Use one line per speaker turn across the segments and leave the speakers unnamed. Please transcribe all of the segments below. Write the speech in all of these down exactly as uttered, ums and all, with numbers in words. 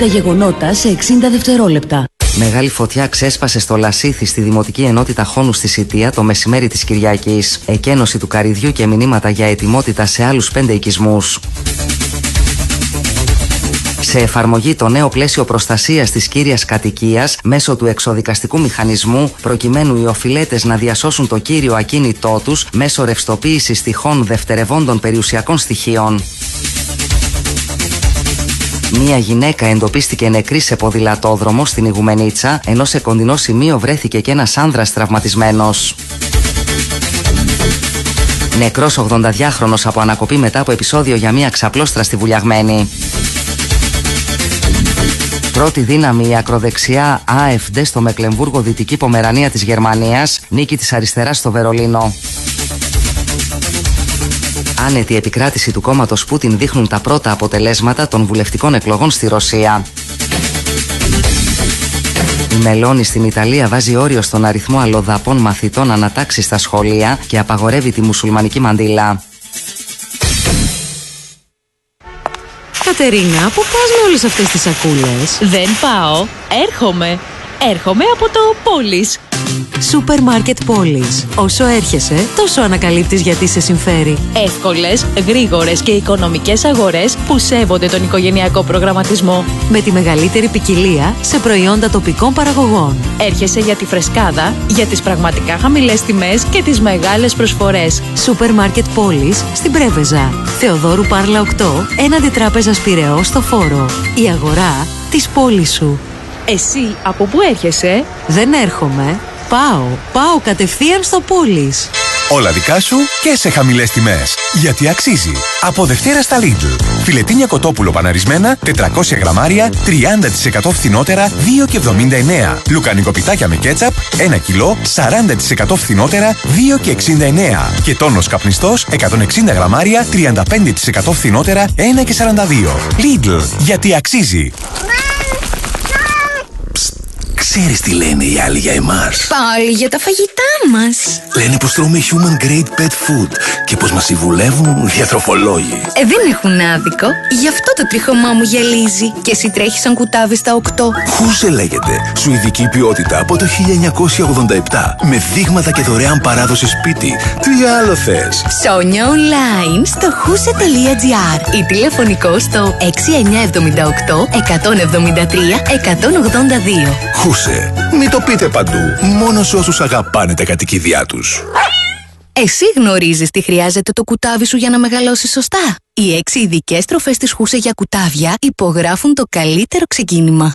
τα γεγονότα σε εξήντα δευτερόλεπτα.
Μεγάλη φωτιά ξέσπασε στο Λασίθι στη Δημοτική Ενότητα Χόνου στη Σιτία το μεσημέρι της Κυριακής. Εκένωση του καρυδιού και μηνύματα για ετοιμότητα σε άλλους πέντε οικισμούς. Σε εφαρμογή το νέο πλαίσιο προστασίας της κύριας κατοικίας μέσω του εξοδικαστικού μηχανισμού, προκειμένου οι οφειλέτες να διασώσουν το κύριο ακίνητό τους μέσω ρευστοποίησης τυχών δευτερευόντων περιουσιακών στοιχείων. Μία γυναίκα εντοπίστηκε νεκρή σε ποδηλατόδρομο στην Ιγουμενίτσα, ενώ σε κοντινό σημείο βρέθηκε και ένας άνδρας τραυματισμένος. Νεκρός ογδονταδυάχρονος από ανακοπή μετά από επεισόδιο για μία ξαπλώστρα στη Βουλιαγμένη. Πρώτη δύναμη η ακροδεξιά AfD στο Μεκλεμβούργο, Δυτική Πομερανία της Γερμανίας, νίκη της αριστεράς στο Βερολίνο. Άνετη επικράτηση του κόμματος Πούτιν δείχνουν τα πρώτα αποτελέσματα των βουλευτικών εκλογών στη Ρωσία. Η Μελώνη στην Ιταλία βάζει όριο στον αριθμό αλλοδαπών μαθητών ανατάξει στα σχολεία και απαγορεύει τη μουσουλμανική μαντήλα.
Κατερίνα, πού πας με όλες αυτές τις σακούλες?
Δεν πάω, έρχομαι. Έρχομαι από το Πόλης.
Σούπερ Μάρκετ Πόλης. Όσο έρχεσαι, τόσο ανακαλύπτεις γιατί σε συμφέρει.
Εύκολες, γρήγορες και οικονομικές αγορές που σέβονται τον οικογενειακό προγραμματισμό.
Με τη μεγαλύτερη ποικιλία σε προϊόντα τοπικών παραγωγών.
Έρχεσαι για τη φρεσκάδα, για τις πραγματικά χαμηλές τιμές και τις μεγάλες προσφορές.
Σούπερ Μάρκετ Πόλης στην Πρέβεζα. Θεοδόρου Πάρλα οκτώ, έναντι Τράπεζας Πειραιώς στο Φόρο. Η αγορά της πόλης σου.
Εσύ από πού έρχεσαι?
Δεν έρχομαι. Πάω. Πάω κατευθείαν στο Πόλης.
Όλα δικά σου και σε χαμηλές τιμές. Γιατί αξίζει. Από Δευτέρα στα Lidl. Φιλετίνια κοτόπουλο παναρισμένα, τετρακόσια γραμμάρια, τριάντα τοις εκατό φθηνότερα, δύο και εβδομήντα εννέα. Λουκανικοπιτάκια με κέτσαπ, ένα κιλό, σαράντα τοις εκατό φθηνότερα, δύο και εξήντα εννέα. Και τόνος καπνιστός, εκατόν εξήντα γραμμάρια, τριάντα πέντε τοις εκατό φθηνότερα, ένα και σαράντα δύο. Lidl. Γιατί αξίζει.
Ξέρεις τι λένε οι άλλοι για εμάς?
Πάλι για τα φαγητά μας.
Λένε πως τρώμε human grade pet food και πως μας συμβουλεύουν διατροφολόγοι.
Ε, δεν έχουν άδικο. Γι' αυτό το τρίχωμά μου γυαλίζει. Και εσύ τρέχεις σαν κουτάβι στα οκτώ.
Χούσε λέγεται. Σουηδική ποιότητα από το χίλια εννιακόσια ογδόντα επτά. Με δείγματα και δωρεάν παράδοση σπίτι. Τι άλλο θες?
Ψώνια online στο χούσε τελεία τζι άρ ή τηλεφωνικό στο έξι εννιά επτά οκτώ εκατόν εβδομήντα τρία εκατόν ογδόντα δύο.
Χούσε. Μην το πείτε παντού. Μόνο σε όσους αγαπάνε τα κατοικίδια τους.
Εσύ γνωρίζεις τι χρειάζεται το κουτάβι σου για να μεγαλώσει σωστά. Οι έξι ειδικές τροφές της Χούσε για κουτάβια υπογράφουν το καλύτερο ξεκίνημα.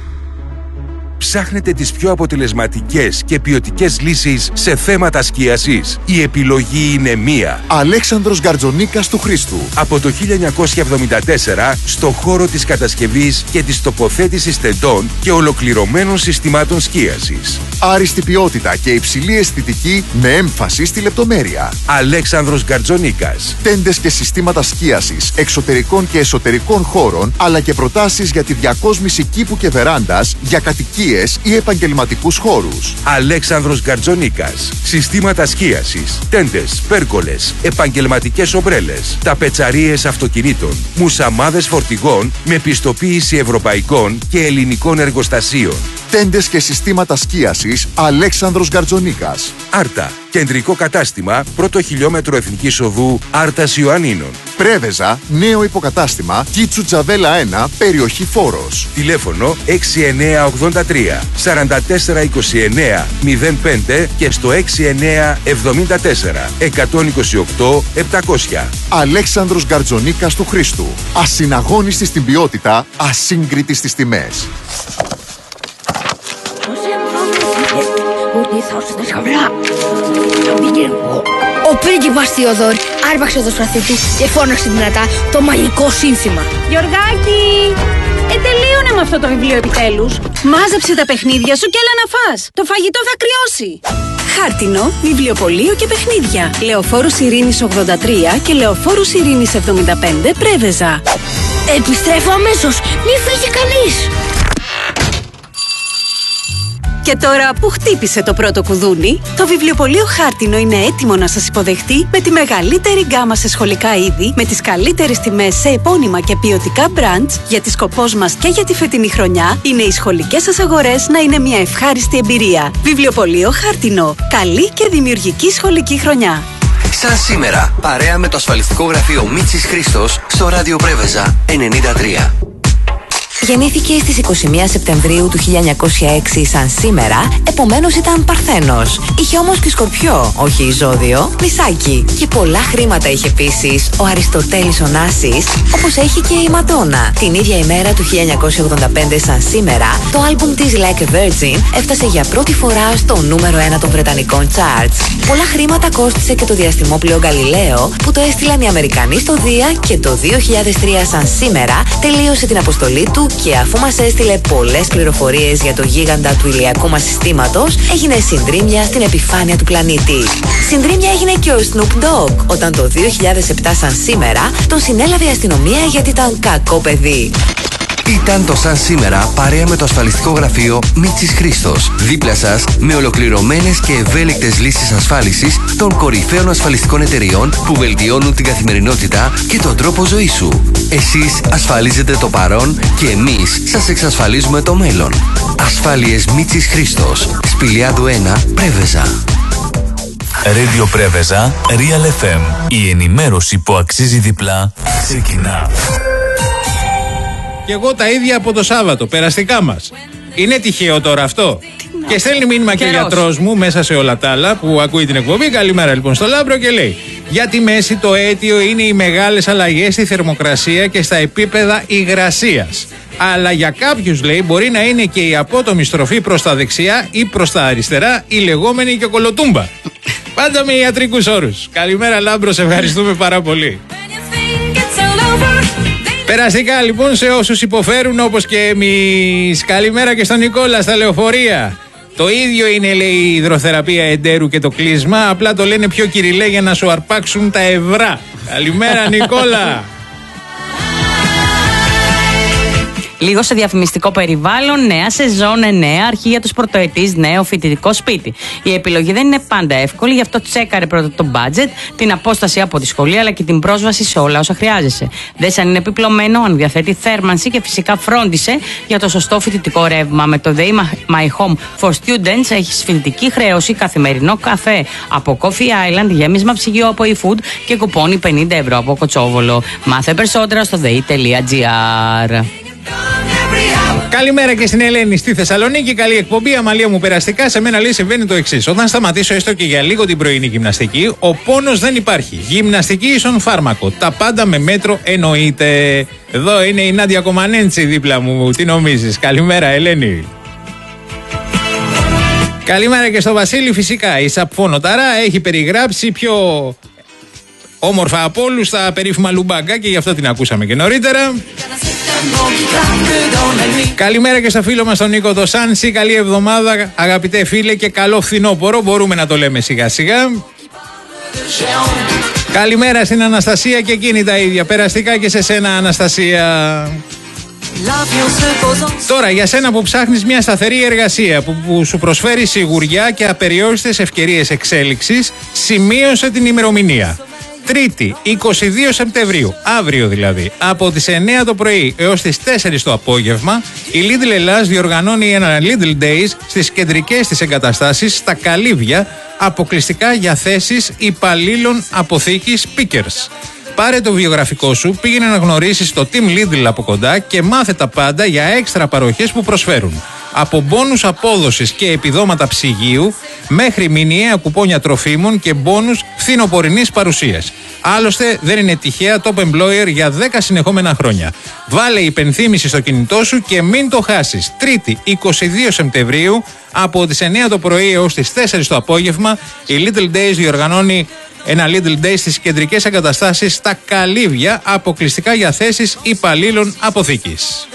Ψάχνετε τις πιο αποτελεσματικές και ποιοτικές λύσεις σε θέματα σκίασης? Η επιλογή είναι μία.
Αλέξανδρος Γκαρτζονίκας του Χρήστου.
Από το χίλια εννιακόσια εβδομήντα τέσσερα στο χώρο της κατασκευής και της τοποθέτησης τεντών και ολοκληρωμένων συστημάτων σκίασης.
Άριστη ποιότητα και υψηλή αισθητική με έμφαση στη λεπτομέρεια.
Αλέξανδρος Γκαρτζονίκας.
Τέντες και συστήματα σκίασης εξωτερικών και εσωτερικών χώρων, αλλά και προτάσεις για τη διακόσμηση κήπου και βεράντας για κατοικίες ή επαγγελματικούς χώρους.
Αλέξανδρος Γκαρτζονίκας. Συστήματα σκίασης, τέντες, πέρκολες, επαγγελματικές ομπρέλες, ταπετσαρίες αυτοκινήτων, μουσαμάδες φορτηγών με πιστοποίηση ευρωπαϊκών και ελληνικών εργοστασίων.
Τέντες και συστήματα σκίασης Αλέξανδρος Γκαρτζονίκας.
Άρτα. Κεντρικό κατάστημα, πρώτο χιλιόμετρο Εθνικής Οδού Άρτας Ιωαννίνων.
Πρέβεζα, νέο υποκατάστημα, Κίτσου Τζαβέλα ένα, περιοχή Φόρος.
Τηλέφωνο έξι εννιά ογδόντα τρία σαράντα τέσσερα είκοσι εννέα μηδέν πέντε και στο έξι εννιά εβδομήντα τέσσερα εκατόν είκοσι οκτώ επτακόσια.
Αλέξανδρος Γκαρτζονίκας του Χρήστου. Ασυναγώνιστη στην ποιότητα, ασύγκριτη στις τιμές.
Ο πρίγκιπας Θεοδόρ άρπαξε το σπαθί του και φώναξε δυνατά το μαγικό σύνθημα.
Γιωργάκη! Ε, τελείωνε με αυτό το βιβλίο επιτέλους. Μάζεψε τα παιχνίδια σου και έλα να φας. Το φαγητό θα κρυώσει.
Χάρτινο, βιβλιοπωλείο και παιχνίδια. Λεωφόρου Ειρήνης ογδόντα τρία και Λεωφόρου Ειρήνης εβδομήντα πέντε, Πρέβεζα.
Επιστρέφω αμέσως. Μη φύγει κανείς.
Και τώρα που χτύπησε το πρώτο κουδούνι, το βιβλιοπωλείο Χάρτινο είναι έτοιμο να σας υποδεχτεί με τη μεγαλύτερη γκάμα σε σχολικά είδη, με τις καλύτερες τιμές σε επώνυμα και ποιοτικά brands, γιατί σκοπός μας και για τη φετινή χρονιά είναι οι σχολικές σας αγορές να είναι μια ευχάριστη εμπειρία. Βιβλιοπωλείο Χάρτινο. Καλή και δημιουργική σχολική χρονιά.
Σαν σήμερα, παρέα με το ασφαλιστικό γραφείο Μίτσης Χρήστος στο Ράδιο Πρέβεζα ενενήντα τρία.
Γεννήθηκε στις είκοσι μία Σεπτεμβρίου του χίλια εννιακόσια έξι σαν σήμερα, επομένως ήταν Παρθένος. Είχε όμως και Σκορπιό, όχι ζώδιο, νησάκι. Και πολλά χρήματα είχε επίσης ο Αριστοτέλης Ωνάσης, όπως έχει και η Μαντόνα. Την ίδια ημέρα του χίλια εννιακόσια ογδόντα πέντε σαν σήμερα, το άλμπουμ της Like a Virgin έφτασε για πρώτη φορά στο νούμερο ένα των Βρετανικών charts. Πολλά χρήματα κόστισε και το διαστημόπλοιο Γαλιλαίο, που το έστειλαν οι Αμερικανοί στο Δία και το δύο χιλιάδες τρία σαν σήμερα τελείωσε την αποστολή του. Και αφού μας έστειλε πολλές πληροφορίες για το γίγαντα του ηλιακού μας συστήματος, έγινε συντρίμμια στην επιφάνεια του πλανήτη. Συντρίμμια έγινε και ο Snoop Dogg, όταν το δύο χιλιάδες επτά σαν σήμερα τον συνέλαβε η αστυνομία γιατί ήταν κακό παιδί.
Ήταν το Σαν Σήμερα παρέα με το ασφαλιστικό γραφείο Μίτσης Χρήστος. Δίπλα σας με ολοκληρωμένες και ευέλικτες λύσεις ασφάλισης των κορυφαίων ασφαλιστικών εταιριών που βελτιώνουν την καθημερινότητα και τον τρόπο ζωής σου. Εσείς ασφαλίζετε το παρόν και εμείς σας εξασφαλίζουμε το μέλλον. Ασφάλειες Μίτσης Χρήστος. Σπηλιάδου ένα, Πρέβεζα.
Radio Πρέβεζα, Real εφ εμ. Η ενημέρωση που αξίζει διπλά ξεκινά.
Και εγώ τα ίδια από το Σάββατο, περαστικά μας. Είναι τυχαίο τώρα αυτό? Και στέλνει μήνυμα και ο γιατρός μου μέσα σε όλα τα άλλα που ακούει την εκπομπή. Καλημέρα λοιπόν στο Λάμπρο και λέει: για τη μέση το αίτιο είναι οι μεγάλες αλλαγές στη θερμοκρασία και στα επίπεδα υγρασίας. Αλλά για κάποιους, λέει, μπορεί να είναι και η απότομη στροφή προς τα δεξιά ή προς τα αριστερά, η λεγόμενη και κολοτούμπα. Πάντα με ιατρικούς όρους. Καλημέρα Λάμπρο, σε ευχαριστούμε πάρα πολύ. Περαστικά λοιπόν σε όσους υποφέρουν όπως και εμείς. Καλημέρα και στον Νικόλα στα λεωφορεία. Το ίδιο είναι, λέει, η υδροθεραπεία εντέρου και το κλείσμα. Απλά το λένε πιο κυριλέ για να σου αρπάξουν τα ευρώ. Καλημέρα Νικόλα.
Λίγο σε διαφημιστικό περιβάλλον, νέα σεζόν, νέα αρχή για τους πρωτοετής, νέο φοιτητικό σπίτι. Η επιλογή δεν είναι πάντα εύκολη, γι' αυτό τσέκαρε πρώτα το budget, την απόσταση από τη σχολή αλλά και την πρόσβαση σε όλα όσα χρειάζεσαι. Δες αν είναι επιπλωμένο, αν διαθέτει θέρμανση και φυσικά φρόντισε για το σωστό φοιτητικό ρεύμα. Με το Day My Home for Students έχεις φοιτητική χρέωση, καθημερινό καφέ από Coffee Island, γέμισμα ψυγείο από eFood και κουπόνι πενήντα ευρώ από Κοτσόβολο. Μάθε περισσότερα στο day τελεία gr.
Καλημέρα και στην Ελένη στη Θεσσαλονίκη. Καλή εκπομπή. Αμαλία μου, περαστικά σε μένα, λέει, συμβαίνει το εξής. Όταν σταματήσω έστω και για λίγο την πρωινή γυμναστική, ο πόνος δεν υπάρχει. Γυμναστική ίσον φάρμακο. Τα πάντα με μέτρο εννοείται. Εδώ είναι η Νάντια Κομανέντσι δίπλα μου. Τι νομίζεις? Καλημέρα Ελένη. Καλημέρα και στο Βασίλη. Φυσικά η Σαπφώνοταρά έχει περιγράψει πιο όμορφα από όλους τα περίφημα λουμπάκα και γι' αυτό την ακούσαμε και νωρίτερα. Καλημέρα και στο φίλο μας τον Νίκο Δοσάνση. Καλή εβδομάδα αγαπητέ φίλε και καλό φθινόπωρο. Μπορούμε να το λέμε σιγά σιγά. Καλημέρα στην Αναστασία και εκείνη τα ίδια. Περαστικά και σε σένα Αναστασία. Τώρα για σένα που ψάχνεις μια σταθερή εργασία που, που σου προσφέρει σιγουριά και απεριόριστες ευκαιρίες εξέλιξης, σημείωσε την ημερομηνία. Τρίτη, είκοσι δύο Σεπτεμβρίου, αύριο δηλαδή, από τις εννιά το πρωί έως τις τέσσερις το απόγευμα, η Lidl Ελλάς διοργανώνει ένα Lidl Days στις κεντρικές της εγκαταστάσεις στα Καλύβια, αποκλειστικά για θέσεις υπαλλήλων αποθήκης Pickers. Πάρε το βιογραφικό σου, πήγαινε να γνωρίσεις το Team Lidl από κοντά και μάθε τα πάντα για έξτρα παροχές που προσφέρουν. Από μπόνους απόδοσης και επιδόματα ψυγείου μέχρι μηνιαία κουπόνια τροφίμων και μπόνους φθινοπορεινής παρουσίας. Άλλωστε δεν είναι τυχαία top employer για δέκα συνεχόμενα χρόνια. Βάλε υπενθύμηση στο κινητό σου και μην το χάσεις. Τρίτη, είκοσι δύο Σεπτεμβρίου, από τις εννιά το πρωί έως τις τέσσερις το απόγευμα, η Little Days διοργανώνει ένα Little Days στις κεντρικές εγκαταστάσεις στα Καλύβια, αποκλειστικά για θέσεις υπαλλήλων αποθήκης.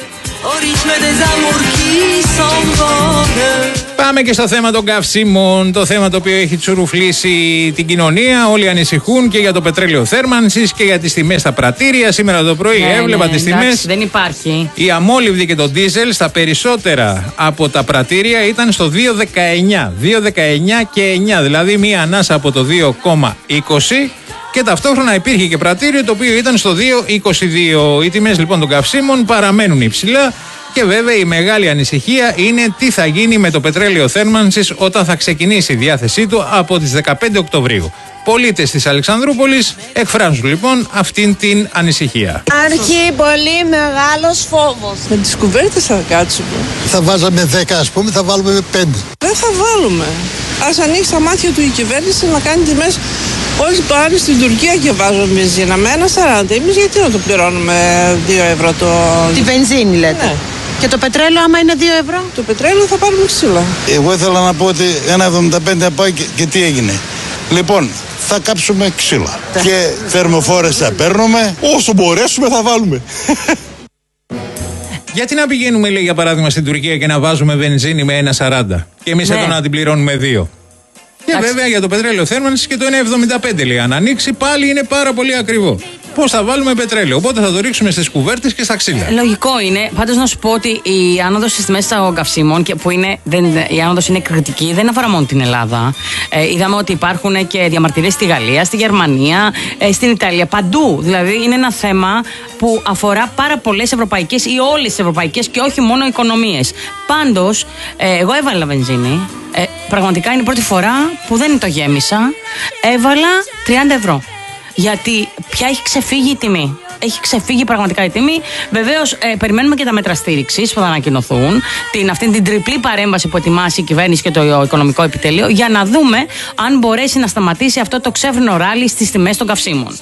Πάμε και στο θέμα των καυσίμων, το θέμα το οποίο έχει τσουρουφλήσει την κοινωνία. Όλοι ανησυχούν και για το πετρέλαιο θέρμανσης και για τις τιμές στα πρατήρια. Σήμερα το πρωί ναι, έβλεπα ναι, τις εντάξει, τιμές.
Δεν υπάρχει.
Η αμόλυβδη και το ντίζελ στα περισσότερα από τα πρατήρια ήταν στο δύο δεκαεννιά. δύο δεκαεννιά και εννιά, δηλαδή μία ανάσα από το δύο κόμμα είκοσι. Και ταυτόχρονα υπήρχε και πρατήριο το οποίο ήταν στο δύο είκοσι δύο. Οι τιμές λοιπόν των καυσίμων παραμένουν υψηλά. Και βέβαια η μεγάλη ανησυχία είναι τι θα γίνει με το πετρέλαιο θέρμανσης όταν θα ξεκινήσει η διάθεσή του από τις δεκαπέντε Οκτωβρίου. Πολίτες της Αλεξανδρούπολης εκφράζουν λοιπόν αυτήν την ανησυχία.
Αρχή πολύ μεγάλος φόβος.
Με τις κουβέρτες θα κάτσουμε.
Θα βάζαμε δέκα ας πούμε, θα βάλουμε πέντε.
Δεν θα βάλουμε. Ας ανοίξει τα μάτια του η κυβέρνηση να κάνει τιμές. Όλοι πάνε στην Τουρκία και βάζουν βενζίνα με ένα σαράντα. Εμείς γιατί να το πληρώνουμε δύο ευρώ το...
Τη βενζίνη λέτε. Ναι. Και το πετρέλαιο άμα είναι δύο ευρώ.
Το πετρέλαιο θα πάρουμε ξύλα.
Εγώ ήθελα να πω ότι ένα εβδομήντα πέντε πάει και, και τι έγινε. Λοιπόν, θα κάψουμε ξύλα. Τε. Και θερμοφόρες θα παίρνουμε. Όσο μπορέσουμε θα βάλουμε.
Γιατί να πηγαίνουμε, λέει, για παράδειγμα στην Τουρκία και να βάζουμε βενζίνη με ένα σαράντα και εμείς ναι. εδώ να την πληρώνουμε δύο. Και βέβαια για το πετρέλαιο θέρμανσης και το ένα εβδομήντα πέντε λέει. Αν ανοίξει πάλι είναι πάρα πολύ ακριβό. Πώς θα βάλουμε πετρέλαιο? Οπότε θα το ρίξουμε στις κουβέρτες και στα ξύλα.
Λογικό είναι. Πάντως να σου πω ότι η άνοδος στις τιμές των καυσίμων, που είναι, δεν, η άνοδος είναι κριτική, δεν αφορά μόνο την Ελλάδα. Ε, είδαμε ότι υπάρχουν και διαμαρτυρίες στη Γαλλία, στη Γερμανία, ε, στην Ιταλία, παντού. Δηλαδή είναι ένα θέμα που αφορά πάρα πολλές ευρωπαϊκές ή όλες τις ευρωπαϊκές και όχι μόνο οικονομίες. Πάντως, ε, εγώ έβαλα βενζίνη. Ε, πραγματικά είναι η πρώτη φορά που δεν το γέμισα. Έβαλα τριάντα ευρώ. Γιατί πια έχει ξεφύγει η τιμή. Έχει ξεφύγει πραγματικά η τιμή. Βεβαίως, ε, περιμένουμε και τα μέτρα στήριξης που θα ανακοινωθούν. Την, αυτήν την τριπλή παρέμβαση που ετοιμάσει η κυβέρνηση και το Οικονομικό Επιτελείο. Για να δούμε αν μπορέσει να σταματήσει αυτό το ξέφρενο ράλι στις τιμές των καυσίμων.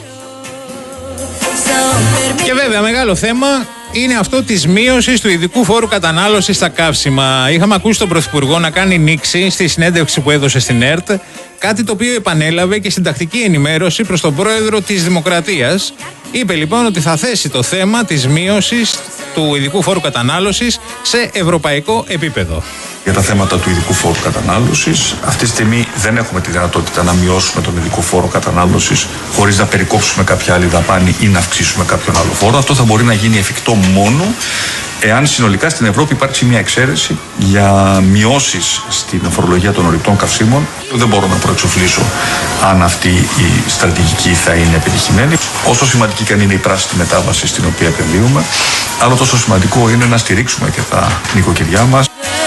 Και βέβαια, μεγάλο θέμα είναι αυτό της μείωσης του ειδικού φόρου κατανάλωσης στα καύσιμα. Είχαμε ακούσει τον Πρωθυπουργό να κάνει νήξη στη συνέντευξη που έδωσε στην ΕΡΤ, κάτι το οποίο επανέλαβε και στην τακτική ενημέρωση προς τον Πρόεδρο της Δημοκρατίας. Είπε λοιπόν ότι θα θέσει το θέμα της μείωσης του ειδικού φόρου κατανάλωσης σε ευρωπαϊκό επίπεδο.
Για τα θέματα του ειδικού φόρου κατανάλωσης, αυτή τη στιγμή δεν έχουμε τη δυνατότητα να μειώσουμε τον ειδικό φόρο κατανάλωσης χωρίς να περικόψουμε κάποια άλλη δαπάνη ή να αυξήσουμε κάποιον άλλο φόρο. Αυτό θα μπορεί να γίνει εφικτό μόνο εάν συνολικά στην Ευρώπη υπάρξει μια εξαίρεση για μειώσεις στην φορολογία των ορυκτών καυσίμων. Δεν μπορώ να προεξοφλήσω αν αυτή η στρατηγική θα είναι επιτυχημένη. Όσο σημαντική και αν είναι η πράσινη μετάβαση στην οποία επενδύουμε, άλλο τόσο σημαντικό είναι να στηρίξουμε και τα νοικοκυριά μας.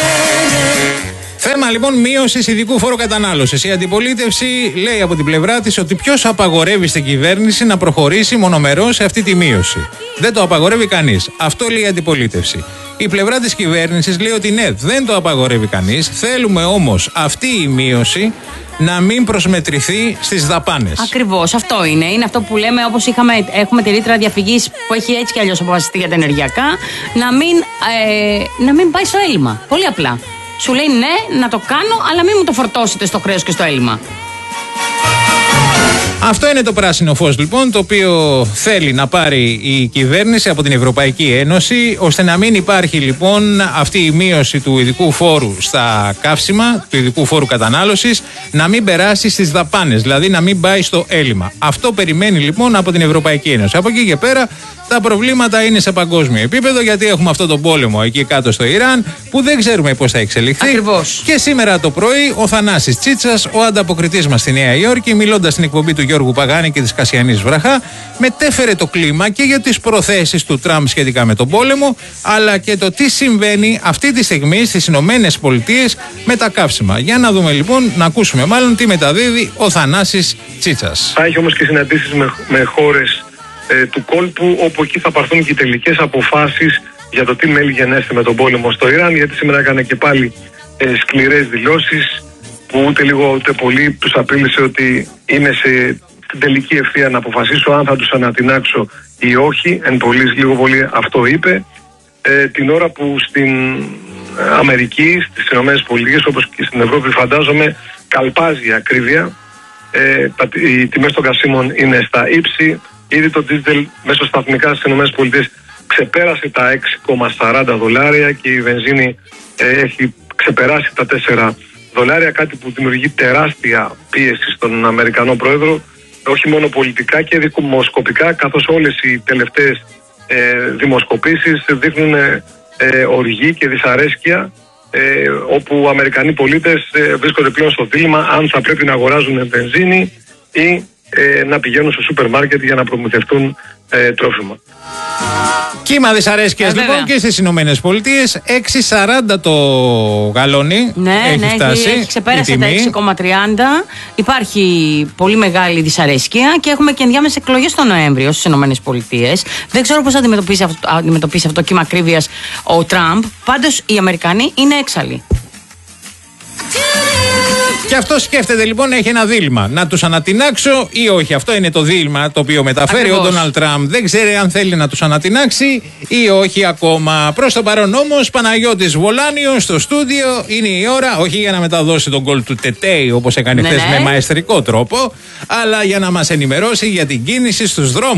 Θέμα λοιπόν μείωσης ειδικού φόρου κατανάλωσης. Η αντιπολίτευση λέει από την πλευρά της ότι ποιος απαγορεύει στην κυβέρνηση να προχωρήσει μονομερώς σε αυτή τη μείωση. Δεν το απαγορεύει κανείς. Αυτό λέει η αντιπολίτευση. Η πλευρά της κυβέρνησης λέει ότι ναι, δεν το απαγορεύει κανείς. Θέλουμε όμως αυτή η μείωση να μην προσμετρηθεί στις δαπάνες.
Ακριβώς, αυτό είναι. Είναι αυτό που λέμε, όπως είχαμε, έχουμε τη ρήτρα διαφυγής που έχει έτσι κι αλλιώς αποφασιστεί για τα ενεργειακά, να μην, ε, να μην πάει στο έλλειμμα. Πολύ απλά. Σου λέει ναι, να το κάνω, αλλά μην μου το φορτώσετε στο χρέος και στο έλλειμμα.
Αυτό είναι το πράσινο φως λοιπόν, το οποίο θέλει να πάρει η κυβέρνηση από την Ευρωπαϊκή Ένωση, ώστε να μην υπάρχει λοιπόν αυτή η μείωση του ειδικού φόρου στα καύσιμα, του ειδικού φόρου κατανάλωσης, να μην περάσει στις δαπάνες, δηλαδή να μην πάει στο έλλειμμα. Αυτό περιμένει λοιπόν από την Ευρωπαϊκή Ένωση. Από εκεί και πέρα τα προβλήματα είναι σε παγκόσμιο επίπεδο, γιατί έχουμε αυτό τον πόλεμο εκεί κάτω στο Ιράν που δεν ξέρουμε πώς θα εξελιχθεί.
Ακριβώς.
Και σήμερα το πρωί ο Θανάσης Τσίτσας, ο ανταποκριτής μας στη Νέα Υόρκη, μιλώντας στην εκπομπή του Γιώργου Παγάνη και της Κασιανής Βραχά, μετέφερε το κλίμα και για τις προθέσεις του Τραμπ σχετικά με τον πόλεμο, αλλά και το τι συμβαίνει αυτή τη στιγμή στις Ηνωμένες Πολιτείες με τα καύσιμα. Για να δούμε λοιπόν, να ακούσουμε μάλλον τι μεταδίδει ο Θανάσης Τσίτσας.
Θα έχει όμως και συναντήσεις με, με χώρες ε, του κόλπου, όπου εκεί θα πάρθουν και οι τελικές αποφάσεις για το τι μέλη γενέστε με τον πόλεμο στο Ιράν, γιατί σήμερα έκανε και πάλι ε, σκληρές δηλώσεις που ούτε λίγο ούτε πολύ τους απείλησε ότι είμαι σε, στην τελική ευθεία να αποφασίσω αν θα τους ανατινάξω ή όχι. Εν πολλής, λίγο πολύ αυτό είπε. Ε, την ώρα που στην Αμερική, στις Ηνωμένες Πολιτείες, όπως και στην Ευρώπη φαντάζομαι, καλπάζει η ακρίβεια. Ε, οι τιμές των καυσίμων είναι στα ύψη. Ήδη το diesel μέσω σταθμικά στις Ηνωμένες Πολιτείες ξεπέρασε τα έξι κόμμα σαράντα δολάρια και η βενζίνη ε, έχει ξεπεράσει τα τέσσερα δολάρια, κάτι που δημιουργεί τεράστια πίεση στον Αμερικανό πρόεδρο, όχι μόνο πολιτικά και δημοσκοπικά, καθώς όλες οι τελευταίες ε, δημοσκοπήσεις δείχνουν ε, ε, οργή και δυσαρέσκεια, ε, όπου οι Αμερικανοί πολίτες ε, βρίσκονται πλέον στο δίλημμα αν θα πρέπει να αγοράζουν βενζίνη ή ε, να πηγαίνουν στο σούπερ μάρκετ για να προμηθευτούν ε, τρόφιμα.
Κύμα δυσαρέσκειας ε, λοιπόν και στις Ηνωμένες Πολιτείες. έξι σαράντα το γαλόνι.
Ναι,
έχει
ναι,
φτάσει.
Έχει ξεπέρασε τα έξι κόμμα τριάντα. Υπάρχει πολύ μεγάλη δυσαρέσκεια και έχουμε και ενδιάμεσες εκλογές τον Νοέμβριο στις Ηνωμένες Πολιτείες. Δεν ξέρω πώς θα αντιμετωπίσει αυτό, αντιμετωπίσει αυτό το κύμα ακρίβειας ο Τραμπ. Πάντως οι Αμερικανοί είναι έξαλλοι.
Και αυτό σκέφτεται λοιπόν, έχει ένα δίλημμα. Να τους ανατινάξω ή όχι. Αυτό είναι το δίλημμα το οποίο μεταφέρει Ακριβώς. ο Ντόναλντ Τραμπ. Δεν ξέρει αν θέλει να τους ανατινάξει ή όχι ακόμα. Προς το παρόν όμως, Παναγιώτης Βολάνιος στο στούντιο. Είναι η ώρα, όχι για να μεταδώσει τον γκολ του Τετέι όπως έκανε ναι, χθες ναι. με μαεστρικό τρόπο, αλλά για να μας ενημερώσει για την κίνηση στους δρόμους.